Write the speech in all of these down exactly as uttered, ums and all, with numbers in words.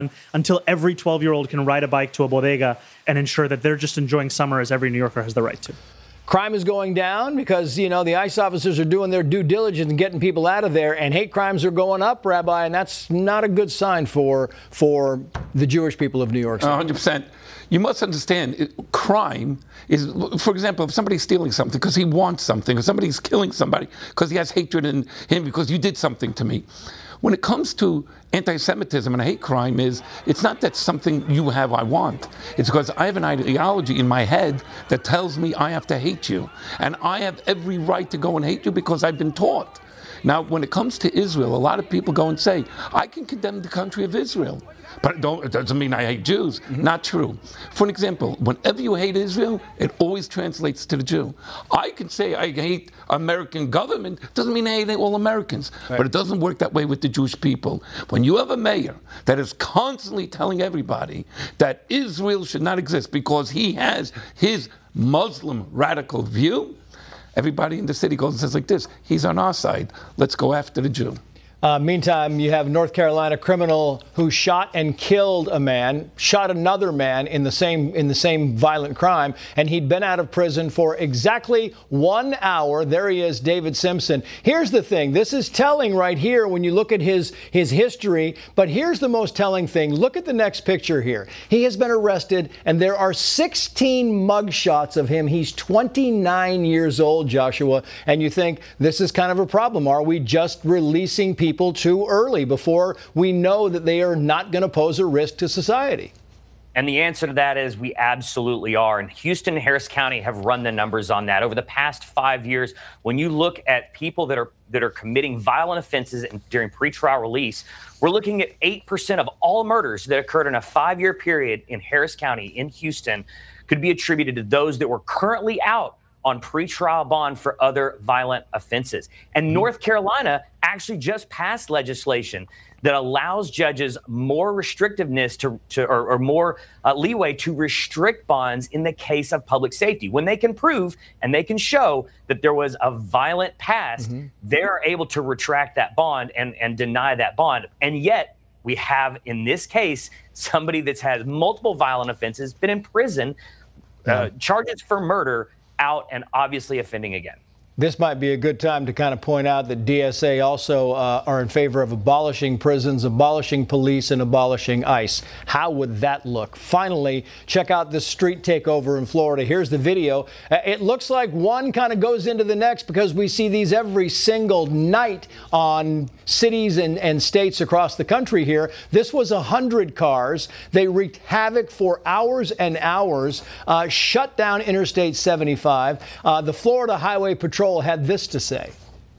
until every twelve-year-old can ride a bike to a bodega and ensure that they're just enjoying summer as every New Yorker has the right to. Crime is going down because, you know, the ICE officers are doing their due diligence and getting people out of there, and hate crimes are going up, Rabbi, and that's not a good sign for for the Jewish people of New York City. one hundred percent. You must understand, it, crime is, for example, if somebody's stealing something because he wants something, or somebody's killing somebody because he has hatred in him because you did something to me. When it comes to anti-Semitism and a hate crime, is it's not that something you have I want. It's because I have an ideology in my head that tells me I have to hate you. And I have every right to go and hate you because I've been taught. Now, when it comes to Israel, a lot of people go and say, I can condemn the country of Israel, but it, don't, it doesn't mean I hate Jews. Mm-hmm. Not true. For an example, whenever you hate Israel, it always translates to the Jew. I can say I hate American government, doesn't mean I hate all Americans, right. But it doesn't work that way with the Jewish people. When you have a mayor that is constantly telling everybody that Israel should not exist because he has his Muslim radical view, everybody in the city goes and says like this, he's on our side, let's go after the Jew. Uh, meantime, you have North Carolina criminal who shot and killed a man, shot another man in the same in the same violent crime, and he'd been out of prison for exactly one hour. There he is, David Simpson. Here's the thing. This is telling right here when you look at his his history. But here's the most telling thing. Look at the next picture here. He has been arrested, and there are sixteen mugshots of him. He's twenty-nine years old, Joshua, and you think this is kind of a problem. Are we just releasing people people too early before we know that they are not going to pose a risk to society? And the answer to that is we absolutely are. And Houston and Harris County have run the numbers on that. Over the past five years, when you look at people that are that are committing violent offenses and during pretrial release, we're looking at eight percent of all murders that occurred in a five-year period in Harris County in Houston could be attributed to those that were currently out on pretrial bond for other violent offenses. And mm-hmm. North Carolina actually just passed legislation that allows judges more restrictiveness to, to or, or more uh, leeway to restrict bonds in the case of public safety. When they can prove and they can show that there was a violent past, mm-hmm. they're able to retract that bond and, and deny that bond. And yet we have, in this case, somebody that's had multiple violent offenses, been in prison, uh, mm-hmm. charges for murder, out and obviously offending again. This might be a good time to kind of point out that D S A also uh, are in favor of abolishing prisons, abolishing police, and abolishing ICE. How would that look? Finally, check out this street takeover in Florida. Here's the video. Uh, it looks like one kind of goes into the next because we see these every single night on cities and, and states across the country here. This was one hundred cars. They wreaked havoc for hours and hours, uh, shut down Interstate seventy-five. Uh, the Florida Highway Patrol had this to say.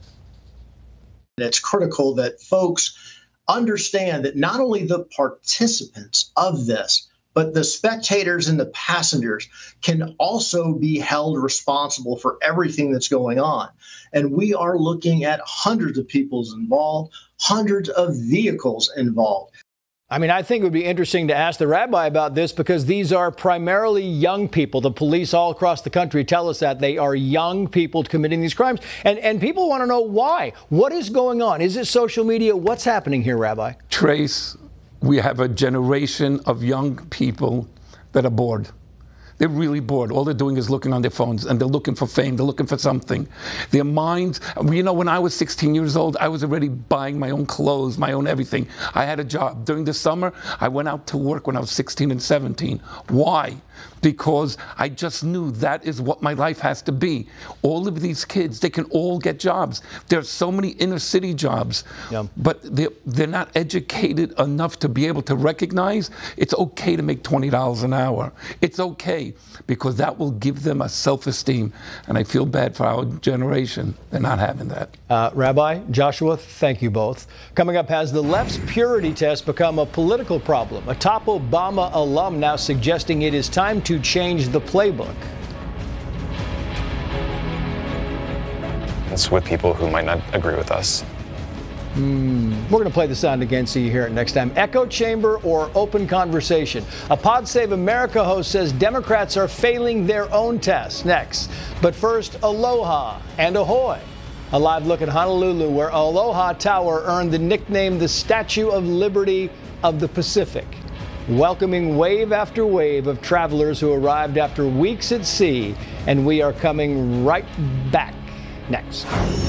It's critical that folks understand that not only the participants of this, but the spectators and the passengers can also be held responsible for everything that's going on. And we are looking at hundreds of people involved, hundreds of vehicles involved. I mean, I think it would be interesting to ask the rabbi about this because these are primarily young people. The police all across the country tell us that they are young people committing these crimes. And, and people want to know why. What is going on? Is it social media? What's happening here, Rabbi? Trace, we have a generation of young people that are bored. They're really bored. All they're doing is looking on their phones, and they're looking for fame. They're looking for something. Their minds, you know, when I was sixteen years old, I was already buying my own clothes, my own everything. I had a job. During the summer, I went out to work when I was sixteen and seventeen. Why? Because I just knew that is what my life has to be. All of these kids, they can all get jobs. There's so many inner city jobs, yeah. but they're, they're not educated enough to be able to recognize it's okay to make twenty dollars an hour. It's okay, because that will give them a self-esteem. And I feel bad for our generation. They're not having that. Uh, Rabbi, Joshua, thank you both. Coming up, has the left's purity test become a political problem? A top Obama alum now suggesting it is time to change the playbook. It's with people who might not agree with us. Mm. We're going to play the sound again, so you hear it next time. Echo chamber or open conversation? A Pod Save America host says Democrats are failing their own tests. Next. But first, aloha and ahoy. A live look at Honolulu, where Aloha Tower earned the nickname the Statue of Liberty of the Pacific, welcoming wave after wave of travelers who arrived after weeks at sea, and we are coming right back next.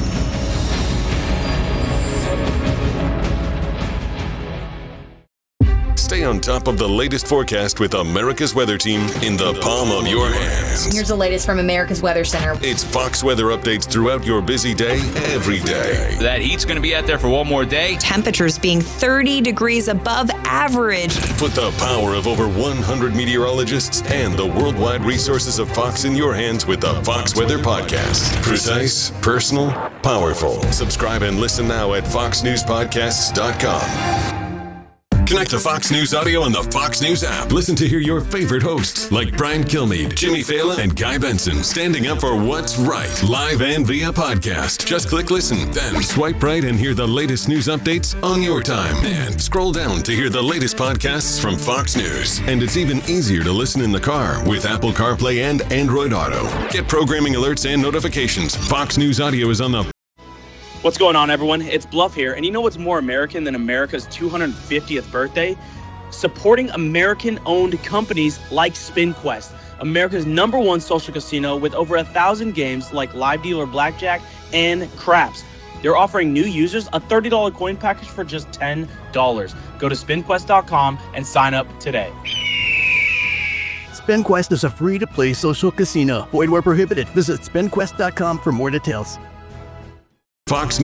Stay on top of the latest forecast with America's Weather Team in the palm of your hands. Here's the latest from America's Weather Center. It's Fox weather updates throughout your busy day, every day. That heat's going to be out there for one more day. Temperatures being thirty degrees above average. Put the power of over one hundred meteorologists and the worldwide resources of Fox in your hands with the Fox Weather Podcast. Precise, personal, powerful. Subscribe and listen now at fox news podcasts dot com. Connect to Fox News Audio on the Fox News app. Listen to hear your favorite hosts like Brian Kilmeade, Jimmy Fallon, and Guy Benson standing up for what's right, live and via podcast. Just click listen, then swipe right and hear the latest news updates on your time. And scroll down to hear the latest podcasts from Fox News. And it's even easier to listen in the car with Apple CarPlay and Android Auto. Get programming alerts and notifications. Fox News Audio is on the What's going on, everyone? It's Bluff here, and you know what's more American than America's two hundred fiftieth birthday? Supporting American-owned companies like SpinQuest, America's number one social casino with over a thousand games like Live Dealer Blackjack and Craps. They're offering new users a thirty dollars coin package for just ten dollars. Go to spin quest dot com and sign up today. SpinQuest is a free-to-play social casino. Void where prohibited. Visit spin quest dot com for more details. Fox